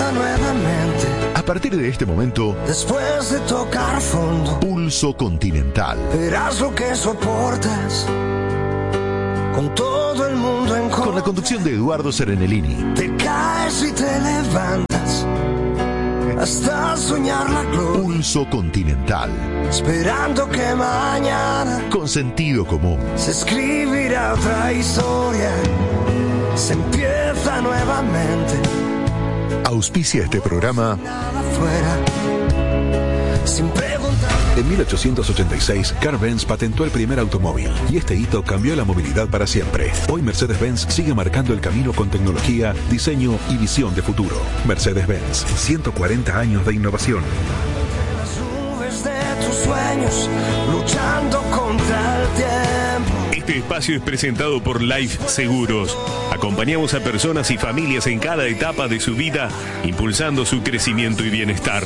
empieza nuevamente. A partir de este momento, Después de tocar fondo, Pulso Continental. verás lo que soportas. Con todo el mundo en contra. Con la conducción de Eduardo Serenellini. Te caes y te levantas hasta soñar la gloria. Pulso Continental. Esperando que mañana Con sentido común. se escribirá otra historia. Se empieza nuevamente. Auspicia este programa. Nada fuera. Sin preguntar. En 1886, Carl-Benz patentó el primer automóvil y este hito cambió la movilidad para siempre. Hoy Mercedes-Benz sigue marcando el camino con tecnología, diseño y visión de futuro. Mercedes-Benz, 140 años de innovación. Las nubes de tus sueños, luchando contra el tiempo. Este espacio es presentado por Life Seguros. Acompañamos a personas y familias en cada etapa de su vida, impulsando su crecimiento y bienestar.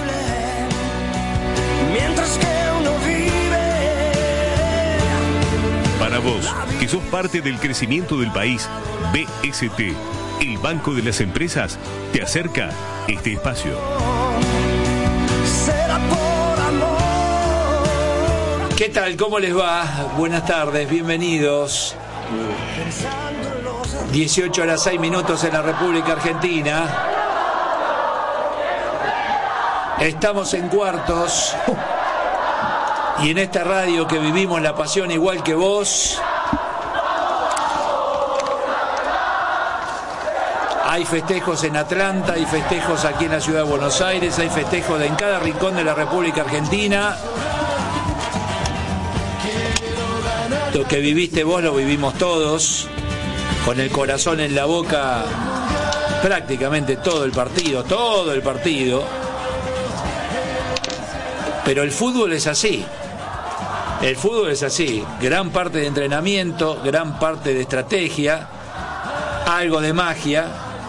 Mientras que uno vive. Para vos, que sos parte del crecimiento del país, BST, el Banco de las Empresas, te acerca este espacio. Será por amor. ¿Qué tal? ¿Cómo les va? Buenas tardes, bienvenidos. 18 horas 6 minutos en la República Argentina. Estamos en cuartos. Y en esta radio que vivimos la pasión igual que vos, hay festejos en Atlanta, hay festejos aquí en la ciudad de Buenos Aires, hay festejos en cada rincón de la República Argentina. Lo que viviste vos lo vivimos todos, con el corazón en la boca prácticamente todo el partido. Pero el fútbol es así. El fútbol es así. Gran parte de entrenamiento, gran parte de estrategia, algo de magia.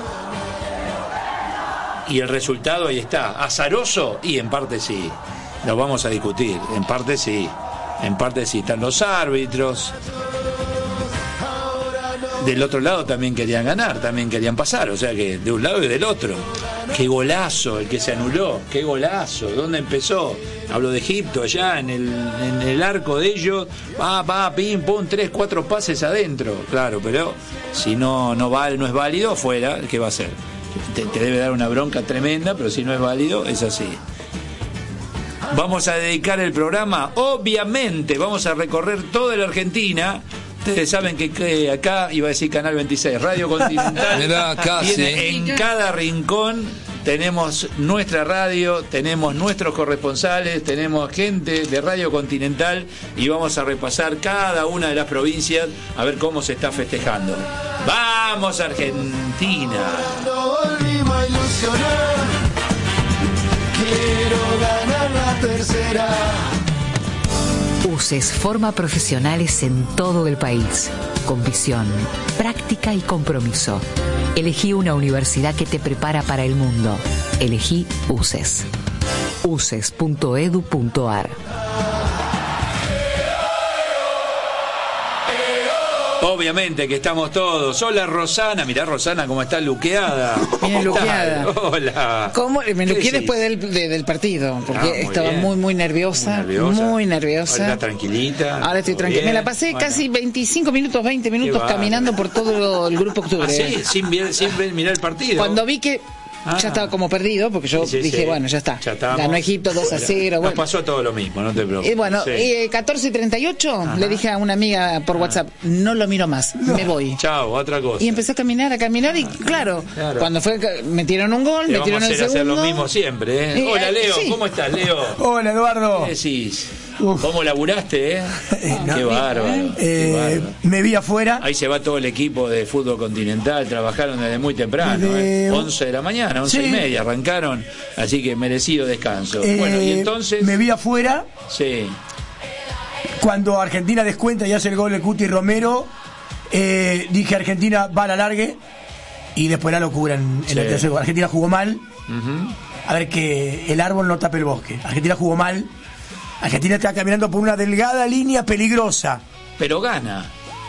Y el resultado ahí está. ¿Azaroso? Y en parte sí. Lo vamos a discutir. En parte sí. En parte sí. Están los árbitros. Del otro lado también querían ganar, también querían pasar. O sea que de un lado y del otro. Qué golazo el que se anuló. Qué golazo. ¿Dónde empezó? Hablo de Egipto, allá en el arco de ellos. Va, pim, pum, 3, 4 pases adentro. Claro, pero si no es válido, fuera, ¿qué va a hacer? Te debe dar una bronca tremenda, pero si no es válido, es así. Vamos a dedicar el programa, obviamente, vamos a recorrer toda la Argentina. Ustedes saben que acá, iba a decir Canal 26, Radio Continental. Mirá, casi. En cada rincón tenemos nuestra radio, tenemos nuestros corresponsales, tenemos gente de Radio Continental y vamos a repasar cada una de las provincias a ver cómo se está festejando. ¡Vamos, Argentina! Volvimos a ilusionar. Quiero ganar la tercera. UCES forma profesionales en todo el país, con visión, práctica y compromiso. Elegí una universidad que te prepara para el mundo. Elegí UCES. uces.edu.ar. Obviamente que estamos todos. Hola, Rosana. Mirá, Rosana, cómo está luqueada. Bien luqueada. Hola. ¿Cómo? Me luqueé ¿Qué después del partido, porque estaba bien. muy nerviosa. Muy nerviosa. Ahora está tranquilita. Ahora estoy tranquila. Me la pasé casi 25 minutos, 20 minutos caminando por todo el Grupo Octubre. ¿Ah, sí? Sin mirar el partido. Cuando vi que ya estaba como perdido, porque yo dije, bueno, ya está. Ganó Egipto 2-0. Nos Bueno. pasó todo lo mismo, no te preocupes. Y bueno, 14:38 le dije a una amiga por WhatsApp, no lo miro más, me voy. Chao, otra cosa. Y empecé a caminar y claro, cuando metieron un gol, Le metieron vamos a el hacer segundo. lo mismo siempre, ¿eh? Hola, Leo, sí. ¿cómo estás, Leo? Hola, Eduardo. ¿Qué decís? ¿Cómo laburaste, Qué bárbaro. Qué bárbaro. Me vi afuera. Ahí se va todo el equipo de fútbol continental, trabajaron desde muy temprano, 11 de la mañana, 11:30, arrancaron, así que merecido descanso. Bueno, y entonces... Me vi afuera. Sí. Cuando Argentina descuenta y hace el gol de Cuti Romero, dije Argentina va a la largue y después la locura en el tercer gol. Argentina jugó mal. A ver, que el árbol no tape el bosque. Argentina jugó mal. Argentina está caminando por una delgada línea peligrosa. Pero gana.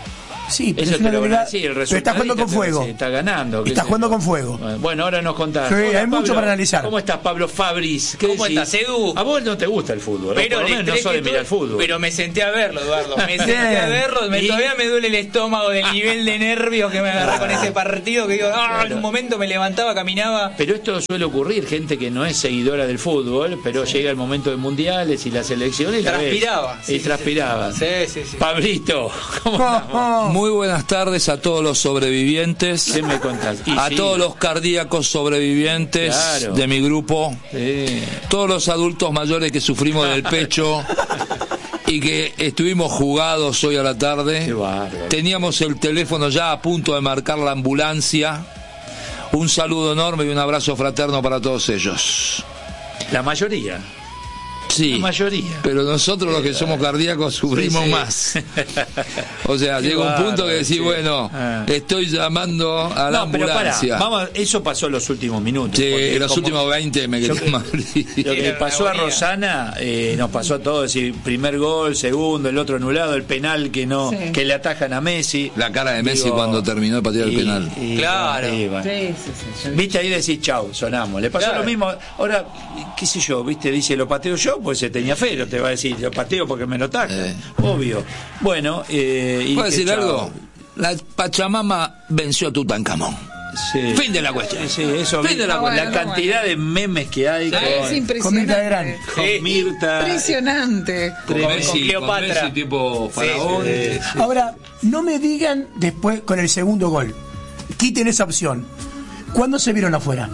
Sí, pero eso es una te lo van a debilidad. decir. El Pero está jugando con fuego. Está ganando. Está jugando con fuego. Bueno, ahora nos contás. Sí, Hola, hay mucho Pablo. para analizar. ¿Cómo estás, Pablo Fabris? ¿Cómo decís? estás, Edu? A vos no te gusta el fútbol, Pero por lo menos no sos de mirar fútbol. Pero me senté a verlo, Eduardo. Me senté a verlo. Todavía me duele el estómago del nivel de nervios que me agarré con ese partido. Que digo, en un momento me levantaba, caminaba. Pero esto suele ocurrir, gente que no es seguidora del fútbol, pero llega el momento de mundiales y las elecciones y Transpiraba. y transpiraba. Sí. Pablito, ¿cómo estamos? Muy buenas tardes a todos los sobrevivientes. ¿Qué me contás? A todos los cardíacos sobrevivientes de mi grupo. Sí. Todos los adultos mayores que sufrimos del pecho y que estuvimos jugados hoy a la tarde. Qué bárbaro. Teníamos el teléfono ya a punto de marcar la ambulancia. Un saludo enorme y un abrazo fraterno para todos ellos. La mayoría. Sí, La mayoría. pero nosotros los que somos cardíacos sufrimos Sí. más. O sea, llega un punto que decís, bueno, estoy llamando a la ambulancia. Vamos, eso pasó en los últimos minutos. Sí, los últimos 20 me quedé mal. Lo que pasó a Rosana nos pasó a todos, decir, primer gol, segundo, el otro anulado, el penal que no que le atajan a Messi. La cara de Messi cuando terminó de patear el penal. Claro. Bueno. Sí. Viste, ahí decís, chau, sonamos. Le pasó lo mismo. Ahora, qué sé yo, viste, dice, lo pateo yo, pues se tenía fe, te va a decir, lo pateo porque me lo atacan. Obvio. Bueno, ¿puedo decir algo? La Pachamama venció a Tutankamón. Sí. Fin de la cuestión. Sí, eso. Fin de la cuestión. La cantidad de memes que hay Es impresionante. con Mirta. Impresionante. Con Cleopatra. Messi tipo faraón. Ahora, no me digan después con el segundo gol. Quiten esa opción. ¿Cuándo se vieron afuera?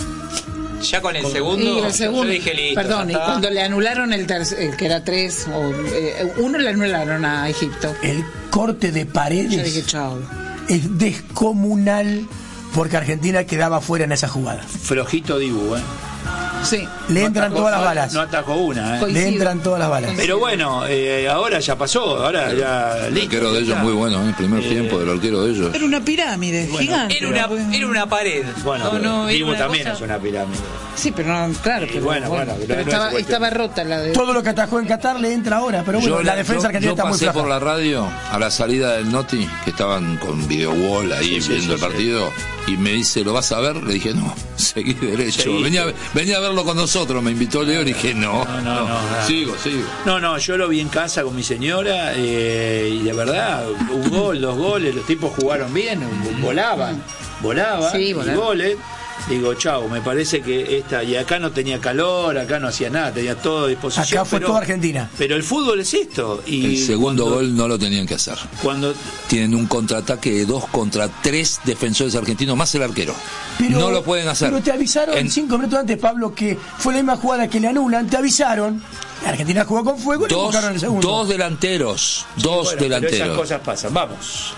Ya con el segundo, Y el segundo, yo dije listo. perdón, y ya está. cuando le anularon el que era 3, uno le anularon a Egipto. El corte de Yo Paredes dije, chao. es descomunal porque Argentina quedaba fuera en esa jugada. Flojito Dibu, Sí. Le entran todas las balas. No atajó una, Coincido. Le entran todas las balas. Pero bueno, ahora ya pasó, ahora ya El listo. arquero de ellos muy bueno, el primer tiempo del arquero de ellos. Era una pirámide gigante. Era una pared. Bueno, era Dibu una también cosa- es una pirámide. Sí, pero no, claro. Pero, bueno, pero no es cuestión. estaba rota la de. Todo lo que atajó en Qatar le entra ahora, pero bueno, la defensa argentina está muy pasé floja. por la radio a la salida del Noti, que estaban con video wall ahí viendo el partido, y me dice, ¿lo vas a ver? Le dije, no, seguí derecho. Seguí. Venía a verlo con nosotros, me invitó Leo y dije, no. Sigo. No, yo lo vi en casa con mi señora y de verdad, un gol, 2 goles, los tipos jugaron bien, volaban Sí, y volaban. goles. Digo, chau, me parece que y acá no tenía calor, acá no hacía nada, tenía todo a disposición. Acá fue toda Argentina. Pero el fútbol es esto. Y El segundo gol no lo tenían que hacer. Cuando Tienen un contraataque de 2 contra 3 defensores argentinos, más el arquero. No lo pueden hacer. Pero te avisaron 5 minutos antes, Pablo, que fue la misma jugada que le anulan. Te avisaron. Argentina jugó con fuego y le buscaron el segundo. Dos delanteros. Pero esas cosas pasan. Vamos.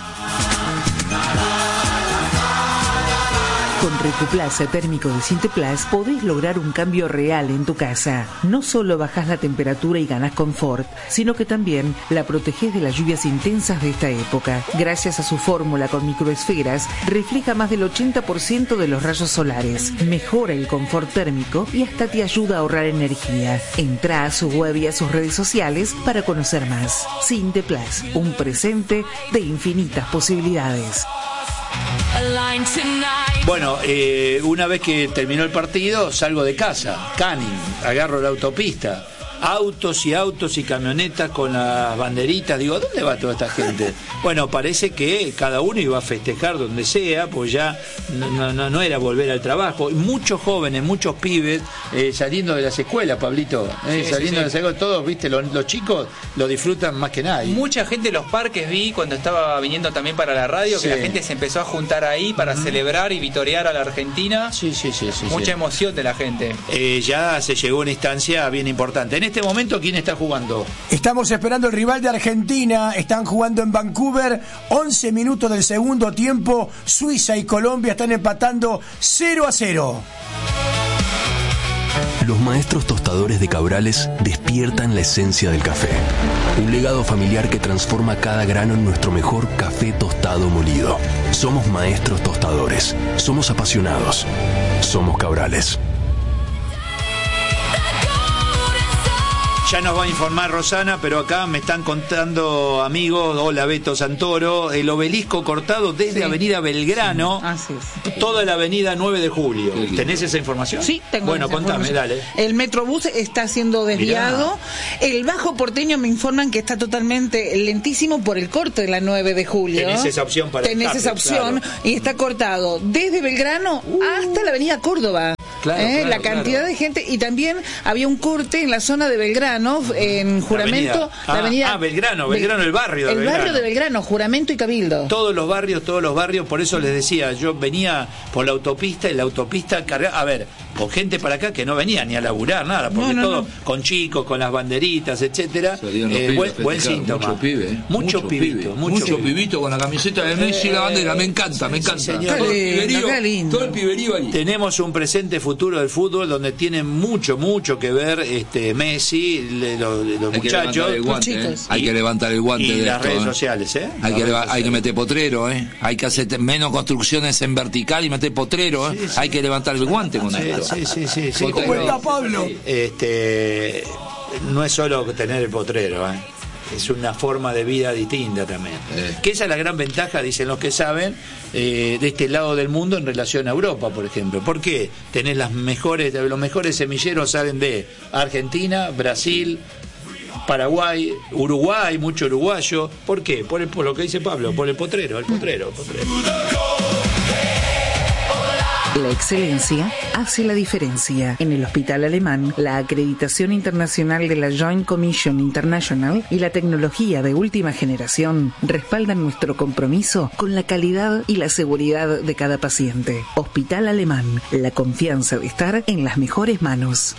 Con Recuplaza térmico de Sinteplas podés lograr un cambio real en tu casa. No solo bajás la temperatura y ganás confort, sino que también la protegés de las lluvias intensas de esta época. Gracias a su fórmula con microesferas, refleja más del 80% de los rayos solares, mejora el confort térmico y hasta te ayuda a ahorrar energía. Entrá a su web y a sus redes sociales para conocer más. Sinteplas, un presente de infinitas posibilidades. Bueno, una vez que terminó el partido, salgo de casa, Canning, agarro la autopista, autos y camionetas con las banderitas. Digo, ¿dónde va toda esta gente? Bueno, parece que cada uno iba a festejar donde sea, pues ya no era volver al trabajo. Muchos jóvenes, muchos pibes saliendo de las escuelas, Pablito, saliendo de las escuelas, todos, viste, los chicos lo disfrutan más que nadie. Mucha gente en los parques vi cuando estaba viniendo también para la radio, que la gente se empezó a juntar ahí para celebrar y vitorear a la Argentina. Sí. Mucha emoción de la gente. Ya se llegó a una instancia bien importante. En este momento, ¿quién está jugando? Estamos esperando el rival de Argentina. Están jugando en Vancouver. 11 minutos del segundo tiempo. Suiza y Colombia están empatando 0-0. Los maestros tostadores de Cabrales despiertan la esencia del café. Un legado familiar que transforma cada grano en nuestro mejor café tostado molido. Somos maestros tostadores. Somos apasionados. Somos Cabrales. Ya nos va a informar Rosana, pero acá me están contando amigos, hola Beto Santoro, el obelisco cortado desde Avenida Belgrano, toda la Avenida 9 de Julio. ¿Tenés esa información? Sí, tengo. Bueno, contame, dale. El Metrobús está siendo desviado. Mirá. El Bajo Porteño me informan que está totalmente lentísimo por el corte de la 9 de Julio. Tenés esa opción para Tenés esa opción, claro. Y está cortado desde Belgrano hasta la Avenida Córdoba. Claro, la cantidad de gente, y también había un corte en la zona de Belgrano, en Juramento, la avenida Belgrano, el barrio de el Belgrano. barrio de Belgrano, Juramento y Cabildo. Todos los barrios, por eso les decía, yo venía por la autopista y la autopista cargada, a ver, con gente para acá que no venía ni a laburar, nada, porque todo con chicos, con las banderitas, etcétera. Buen síntoma. Mucho pibito con la camiseta de Messi y la bandera, me encanta. Sí, todo el piberío ahí. Tenemos un presente futuro del fútbol donde tienen mucho que ver Messi, los muchachos, hay que levantar el guante y de las esto, redes sociales, hay que meter potrero, hay que hacer menos construcciones en vertical y meter potrero, hay que levantar el guante con esto. Sí. ¿Cómo está, Pablo? No es solo tener el potrero, es una forma de vida distinta también. Que esa es la gran ventaja, dicen los que saben, de este lado del mundo en relación a Europa, por ejemplo. ¿Por qué? Tenés los mejores semilleros salen de Argentina, Brasil, Paraguay, Uruguay, mucho uruguayo. ¿Por qué? Por lo que dice Pablo, por el potrero. La excelencia hace la diferencia. En el Hospital Alemán, la acreditación internacional de la Joint Commission International y la tecnología de última generación respaldan nuestro compromiso con la calidad y la seguridad de cada paciente. Hospital Alemán, la confianza de estar en las mejores manos.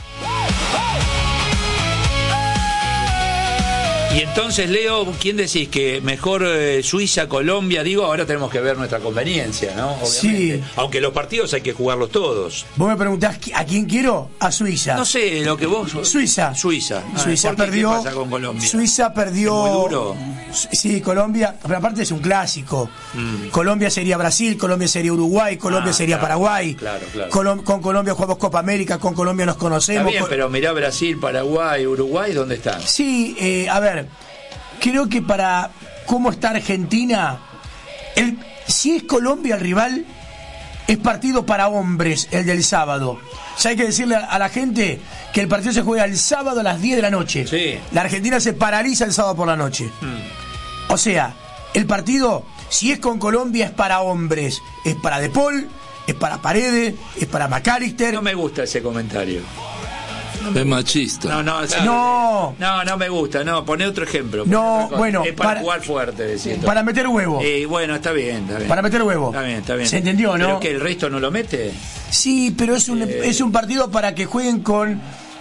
Y entonces, Leo, ¿quién decís que mejor Suiza, Colombia? Digo, ahora tenemos que ver nuestra conveniencia, ¿no? Obviamente. Sí. Aunque los partidos hay que jugarlos todos. Vos me preguntás a quién quiero, a Suiza. No sé, lo que vos... Suiza perdió. ¿Qué pasa con Colombia? Suiza perdió... ¿Es muy duro? Sí, Colombia, pero aparte es un clásico. Colombia sería Brasil, Colombia sería Uruguay, Colombia sería Paraguay. Claro. Con Colombia jugamos Copa América, con Colombia nos conocemos. Está bien, pero mirá Brasil, Paraguay, Uruguay, ¿dónde están? Sí, a ver, creo que para cómo está Argentina, si es Colombia el rival, es partido para hombres el del sábado. Ya hay que decirle a la gente que el partido se juega el sábado a las 10 de la noche. Sí. La Argentina se paraliza el sábado por la noche. O sea, el partido, si es con Colombia, es para hombres. Es para De Paul, es para Paredes, es para McAllister. No me gusta ese comentario. Es machista. No me gusta. No, poné otro ejemplo. Bueno, es para jugar fuerte, decir. Para meter huevo. Bueno, está bien. Para meter huevo. Está bien. ¿Se entendió, no? ¿Pero que el resto no lo mete? Sí, pero es un partido para que jueguen con...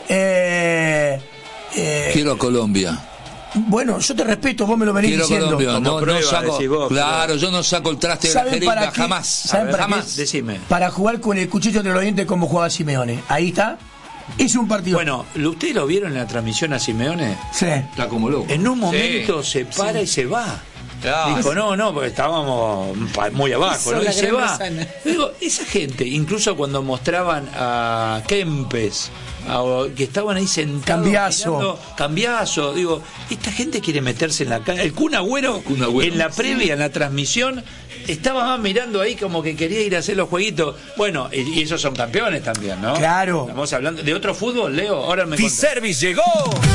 Quiero a Colombia. Bueno, yo te respeto, vos me lo venís diciendo. Colombia, no saco, vos, claro, yo no saco el traste de la jeringa jamás. ¿Jamás? Decime. Para jugar con el cuchillo entre los dientes como jugaba Simeone. Ahí está. Es un partido. Bueno, ¿ustedes lo vieron en la transmisión a Simeone? Sí. Está como loco. En un momento se para y se va. Claro. Dijo, no, porque estábamos muy abajo, ¿no? Y se va. Digo, esa gente, incluso cuando mostraban a Kempes, que estaban ahí sentados, Cambiazo, digo, esta gente quiere meterse en la cara. El Kun Agüero, en la previa, en la transmisión, estaba más mirando ahí como que quería ir a hacer los jueguitos. Bueno, y esos son campeones también, ¿no? Claro. Estamos hablando de otro fútbol, Leo. Ahora me T-Service llegó.